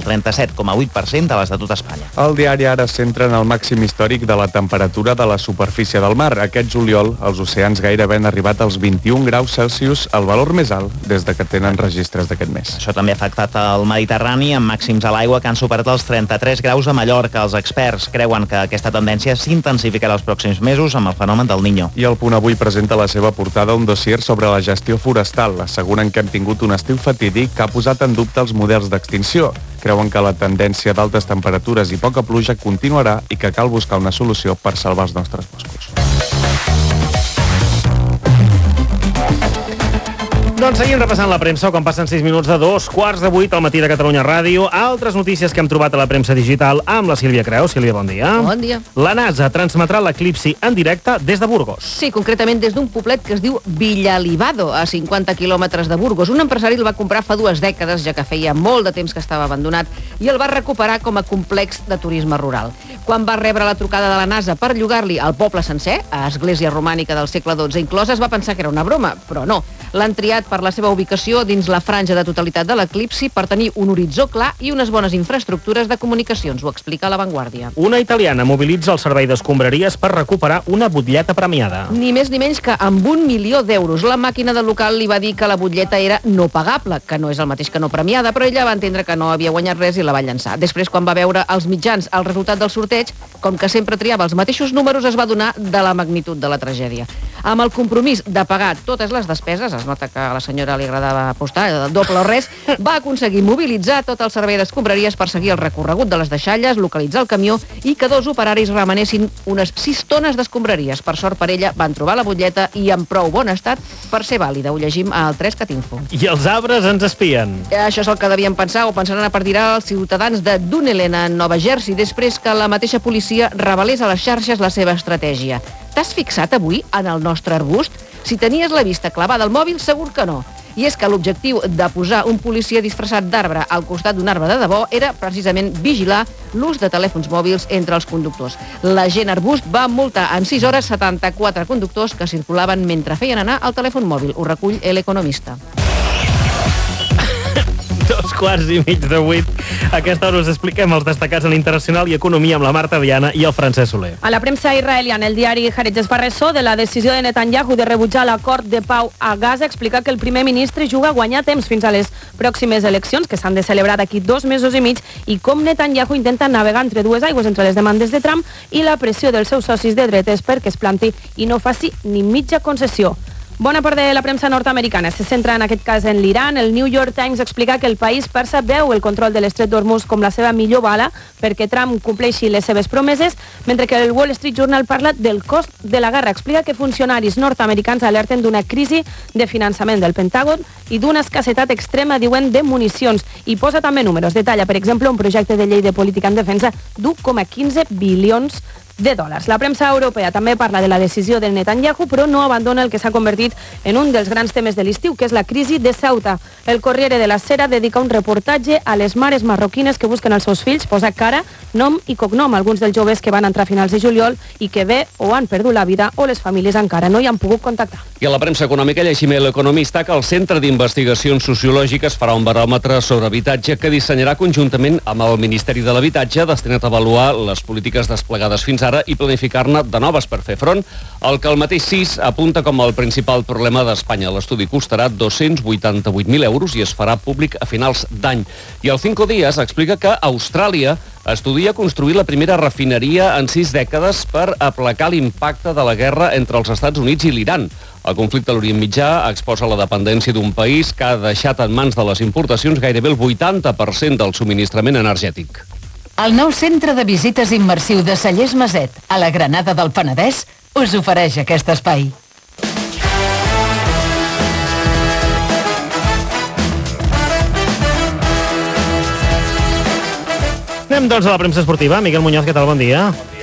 37,8% de les de tot Espanya. El diari Ara es centra en el màxim històric de la temperatura de la superfície del mar. Aquest juliol, els oceans gairebé han arribat als 21 graus Celsius, el valor més alt des de que tenen registres d'aquest mes. Això també ha afectat el Mediterrani, amb màxims a l'aigua que han superat els 33 graus a Mallorca. Els experts creuen que aquesta tendència s'intensificarà els pròxims mesos amb el fenomen del Niño. I el Punt Avui presenta a la seva portada un dossier sobre la gestió forestal. Asseguren que hem tingut un estiu fatídic que ha posat en dubte els models d'extinció. Creuen que la tendència d'altes temperatures i poca pluja continuarà i que cal buscar una solució per salvar els nostres boscos. Doncs seguim repassant la premsa, quan passen 6 minuts de 2:15 al matí de Catalunya Ràdio. Altres notícies que hem trobat a la premsa digital amb la Sílvia Creus. Sílvia, bon dia. Bon dia. La NASA transmetrà l'eclipsi en directe des de Burgos. Sí, concretament des d'un poblet que es diu Villalibado, a 50 quilòmetres de Burgos. Un empresari el va comprar fa 2 dècades, ja que feia molt de temps que estava abandonat, i el va recuperar com a complex de turisme rural. Quan va rebre la trucada de la NASA per llogar-li al poble sencer, a església romànica del segle XII inclosa, es va pensar que era una broma, però no. L'han triat per la seva ubicació dins la franja de totalitat de l'eclipsi per tenir un horitzó clar i unes bones infraestructures de comunicacions, ho explica La Vanguardia. Una italiana mobilitza el servei d'escombraries per recuperar una butlleta premiada. Ni més ni menys que amb 1 milió d'euros. La màquina del local li va dir que la butlleta era no pagable, que no és el mateix que no premiada, però ella va entendre que no havia guanyat res i la va llançar. Després, quan va veure als mitjans el resultat del sorteig, com que sempre triava els mateixos números, es va adonar de la magnitud de la tragèdia. Amb el compromís de pagar totes les despeses, es nota que a la senyora li agradava apostar, el doble o res, va aconseguir mobilitzar tot el servei d'escombraries per seguir el recorregut de les deixalles, localitzar el camió i que 2 operaris remenessin unes 6 tones d'escombraries. Per sort per ella, van trobar la butlleta i en prou bon estat per ser vàlida. Ho llegim al 3catinfo. I els arbres ens espien. Això és el que devien pensar o pensaran a partir d'ara els ciutadans de Dunedin, a Nova Jersey, després que la mateixa policia revelés a les xarxes la seva estratègia. T'has fixat avui en el nostre arbust? Si tenies la vista clavada al mòbil, segur que no. I és que l'objectiu de posar un policia disfressat d'arbre al costat d'un arbre de debò era precisament vigilar l'ús de telèfons mòbils entre els conductors. L'agent arbust va multar en 6 hores 74 conductors que circulaven mentre feien anar el telèfon mòbil. Ho recull El Economista. 7:15. A aquesta hora us expliquem els destacats en internacional i economia amb la Marta Viana i el Francesc Soler. A la premsa israeliana, el diari Haaretz fa ressò de la decisió de Netanyahu de rebutjar l'acord de pau a Gaza. Explica que el primer ministre juga a guanyar temps fins a les pròximes eleccions, que s'han de celebrar d'aquí 2 mesos i mig, i com Netanyahu intenta navegar entre 2 aigües, entre les demandes de Trump i la pressió dels seus socis de dretes perquè es planti i no faci ni mitja concessió. Bona part de la premsa nord-americana se centra en aquest cas en l'Iran. El New York Times explica que el país persa veu el control de l'estret d'Hormuz com la seva millor bala perquè Trump compleixi les seves promeses, mentre que el Wall Street Journal parla del cost de la guerra. Explica que funcionaris nord-americans alerten d'una crisi de finançament del Pentàgon i d'una escassetat extrema, diuen, de municions. I posa també números. Detalla, per exemple, un projecte de llei de política en defensa d'1,15 bilions de dòlars. La premsa europea també parla de la decisió del Netanyahu, però no abandona el que s'ha convertit en un dels grans temes de l'estiu, que és la crisi de Ceuta. El Corriere de la Sera dedica un reportatge a les mares marroquines que busquen els seus fills, posa cara, nom i cognom, alguns dels joves que van entrar a finals de juliol i que bé o han perdut la vida o les famílies encara no hi han pogut contactar. I a la premsa econòmica llegim l'Economista que el Centre d'Investigacions Sociològiques farà un baròmetre sobre habitatge que dissenyarà conjuntament amb el Ministeri de l'Habitatge, destinat a avaluar les polítiques desplegades fins ara i planificar-ne de noves per fer front al que el mateix CIS apunta com el principal problema d'Espanya. L'estudi costarà 288.000 euros i es farà públic a finals d'any. I el Cinco Días explica que Austràlia estudia construir la primera refineria en 6 dècades per aplacar l'impacte de la guerra entre els Estats Units i l'Iran. El conflicte a l'Orient Mitjà exposa la dependència d'un país que ha deixat en mans de les importacions gairebé el 80% del subministrament energètic. El nou centre de visites immersiu de Cellers Maset, a la Granada del Penedès, us ofereix aquest espai. Anem doncs a la premsa esportiva. Miquel Muñoz, què tal? Bon dia.